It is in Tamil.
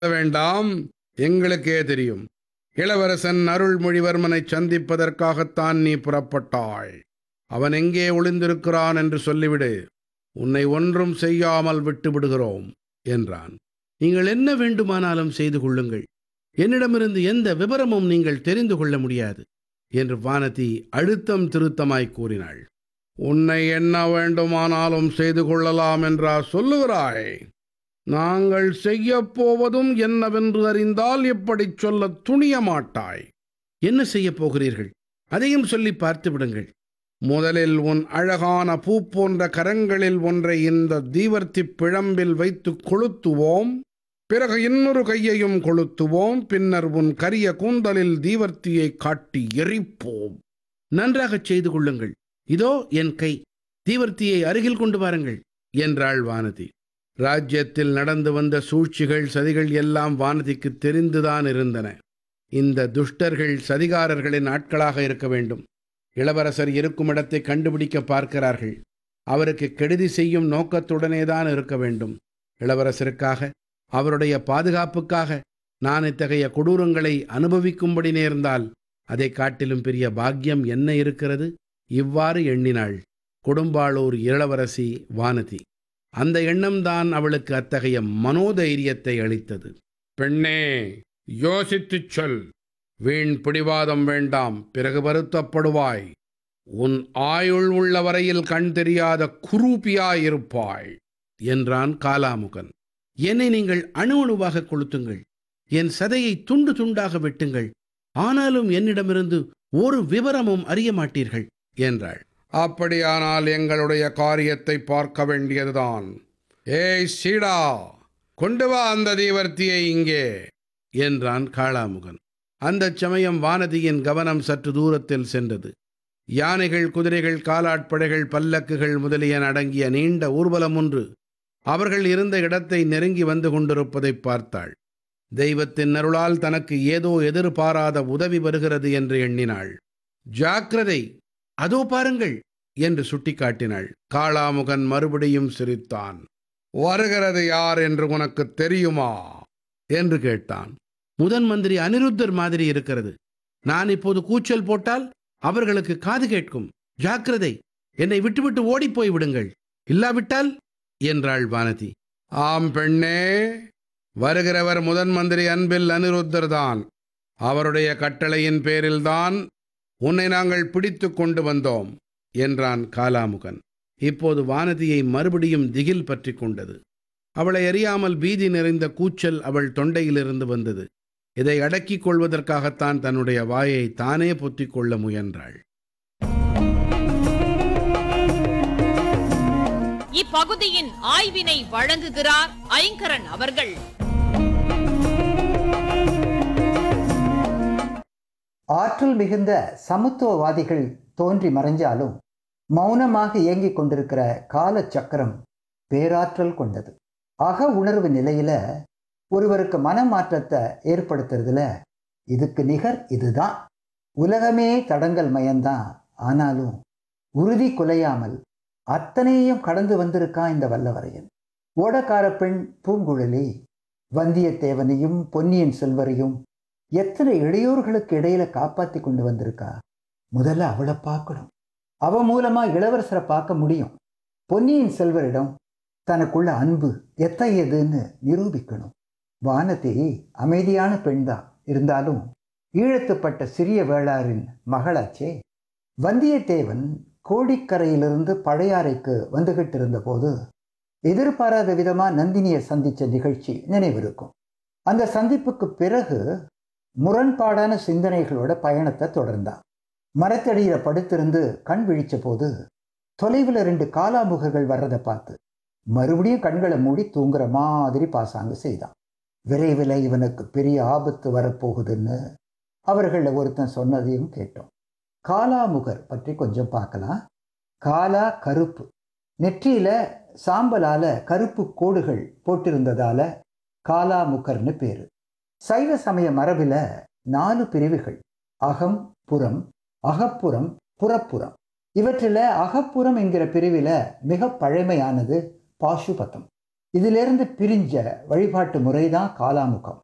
வேண்டாம், எங்களுக்கே தெரியும். இளவரசன் அருள்மொழிவர்மனை சந்திப்பதற்காகத்தான் நீ புறப்பட்டாய். அவன் எங்கே ஒளிந்திருக்கிறான் என்று சொல்லிவிடு. உன்னை ஒன்றும் செய்யாமல் விட்டு விடுகிறோம் என்றான். நீங்கள் என்ன வேண்டுமானாலும் செய்து கொள்ளுங்கள். என்னிடமிருந்து எந்த விபரமும் நீங்கள் தெரிந்து கொள்ள முடியாது என்று வானதி அழுத்தம் திருத்தமாய் கூறினாள். உன்னை என்ன வேண்டுமானாலும் செய்து கொள்ளலாம் என்றா சொல்லுகிறாய்? நாங்கள் செய்யப் போவதும் என்னவென்று அறிந்தால் எப்படிச் சொல்லத் துணிய மாட்டாய்? என்ன செய்யப் போகிறீர்கள்? அதையும் சொல்லி பார்த்து விடுங்கள். முதலில் உன் அழகான பூ போன்ற கரங்களில் ஒன்றை இந்த தீவர்த்தி பிழம்பில் வைத்து கொளுத்துவோம். பிறகு இன்னொரு கையையும் கொளுத்துவோம். பின்னர் உன் கரிய கூந்தலில் தீவர்த்தியை காட்டி எரிப்போம். நன்றாகச் செய்து கொள்ளுங்கள். இதோ என் கை. தீவர்த்தியை அருகில் கொண்டு வாருங்கள் என்றாள் வானதி. ராஜ்யத்தில் நடந்து வந்த சூழ்ச்சிகள் சதிகள் எல்லாம் வானதிக்கு தெரிந்துதான் இருந்தன. இந்த துஷ்டர்கள் சதிகாரர்களின் ஆட்களாக இருக்க வேண்டும். இளவரசர் இருக்கும் இடத்தை கண்டுபிடிக்க பார்க்கிறார்கள். அவருக்கு கெடுதி செய்யும் நோக்கத்துடனேதான் இருக்க வேண்டும். இளவரசருக்காக, அவருடைய பாதுகாப்புக்காக நான் இத்தகைய கொடூரங்களை அனுபவிக்கும்படி நேர்ந்தால் அதை காட்டிலும் பெரிய பாக்கியம் என்ன இருக்கிறது? இவ்வாறு எண்ணினாள் கொடும்பாளூர் இளவரசி வானதி. அந்த எண்ணம்தான் அவளுக்கு அத்தகைய மனோதைரியத்தை அளித்தது. பெண்ணே, யோசித்துச் சொல். வீண் பிடிவாதம் வேண்டாம், பிறகு வருத்தப்படுவாய். உன் ஆயுள் உள்ள வரையில் கண் தெரியாத குரூபியாயிருப்பாய் என்றான் காலாமுகன். என்னை நீங்கள் அணு அணுவாக கொளுத்துங்கள், என் சதையை துண்டு துண்டாக வெட்டுங்கள், ஆனாலும் என்னிடமிருந்து ஒரு விவரமும் அறிய மாட்டீர்கள் என்றாள். அப்படியானால் எங்களுடைய காரியத்தை பார்க்க வேண்டியதுதான். ஏய் சீடா, கொண்டு வா அந்த தீவர்த்தியை இங்கே என்றான் காளாமுகன். அந்தச் சமயம் வானதியின் கவனம் சற்று தூரத்தில் சென்றது. யானைகள், குதிரைகள், காலாட்படைகள், பல்லக்குகள் முதலியன அடங்கிய நீண்ட ஊர்வலம் ஒன்று அவர்கள் இருந்த இடத்தை நெருங்கி வந்து கொண்டிருப்பதை பார்த்தாள். தெய்வத்தின் அருளால் தனக்கு ஏதோ எதிர்பாராத உதவி வருகிறது என்று எண்ணினாள். ஜாக்கிரதை, அதோ பாருங்கள் என்று சுட்டிக்காட்டினாள். காளாமுகன் மறுபடியும் சிரித்தான். வருகிறது யார் என்று உனக்கு தெரியுமா என்று கேட்டான். முதன் மந்திரி அனிருத்தர் மாதிரி இருக்கிறது. நான் இப்போது கூச்சல் போட்டால் அவர்களுக்கு காது கேட்கும். ஜாக்கிரதை, என்னை விட்டுவிட்டு ஓடிப்போய் விடுங்கள், இல்லாவிட்டால் என்றாள் வானதி. ஆம் பெண்ணே, வருகிறவர் முதன் மந்திரி அன்பில் அனிருத்தர் தான். அவருடைய கட்டளையின் பேரில்தான் உன்னை நாங்கள் பிடித்து கொண்டு வந்தோம் என்றான் காலாமுகன். இப்போது வானதியை மறுபடியும் திகில் பற்றி கொண்டது. அவளை அறியாமல் பீதி நிறைந்த கூச்சல் அவள் தொண்டையிலிருந்து வந்தது. இதை அடக்கிக் கொள்வதற்காகத்தான் தன்னுடைய வாயை தானே பொத்திக் கொள்ள முயன்றாள். இப்பகுதியின் ஆய்வினை வழங்குகிறார் ஐங்கரன் அவர்கள். ஆற்றல் மிகுந்த சமத்துவவாதிகள் தோன்றி மறைஞ்சாலும் மௌனமாக இயங்கிக் கொண்டிருக்கிற கால சக்கரம் பேராற்றல் கொண்டது. அக உணர்வு நிலையில ஒருவருக்கு மனமாற்றத்தை ஏற்படுத்துறதுல இதுக்கு நிகர் இதுதான். உலகமே தடங்கல் மயந்தான், ஆனாலும் உறுதி குலையாமல் அத்தனையும் கடந்து வந்திருக்கான் இந்த வல்லவரையன். ஓடக்கார பெண் பூங்குழலி வந்தியத்தேவனையும் பொன்னியின் செல்வரையும் எத்தனை இடையூறுகளுக்கு இடையில காப்பாற்றி கொண்டு வந்திருக்கா. முதல்ல அவளை பார்க்கணும். அவ மூலமா இளவரசரை பார்க்க முடியும். பொன்னியின் செல்வரிடம் தனக்குள்ள அன்பு எத்தகையதுன்னு நிரூபிக்கணும். வானதி அமைதியான பெண்தான், இருந்தாலும் ஈழத்துப்பட்ட சிறிய வேளாரின் மகளாச்சே. வந்தியத்தேவன் கோடிக்கரையிலிருந்து பழையாறைக்கு வந்துகிட்டு இருந்த போது எதிர்பாராத விதமா நந்தினியை சந்திச்ச நிகழ்ச்சி நினைவிருக்கும். அந்த சந்திப்புக்கு பிறகு முரண்பாடான சிந்தனைகளோட பயணத்தை தொடர்ந்தான். மரத்தடியில படுத்திருந்து கண் விழிச்ச போது தொலைவில் 2 காலாமுகர்கள் வர்றதை பார்த்து மறுபடியும் கண்களை மூடி தூங்குற மாதிரி பாசாங்கு செய்தான். விரைவில் இவனுக்கு பெரிய ஆபத்து வரப்போகுதுன்னு அவர்களில் ஒருத்தன் சொன்னதையும் கேட்டோம். காலாமுகர் பற்றி கொஞ்சம் பார்க்கலாம். காலா கருப்பு, நெற்றியில சாம்பலால கருப்பு கோடுகள் போட்டிருந்ததால காலாமுகர்னு பேரு. சைவ சமய மரபில 4 பிரிவுகள்: அகம், புறம், அகப்புறம், புறப்புறம். இவற்றில அகப்புறம் என்கிற பிரிவில மிக பழமையானது பாசுபதம். இதிலிருந்து பிரிஞ்ச வழிபாட்டு முறைதான் காலாமுகம்.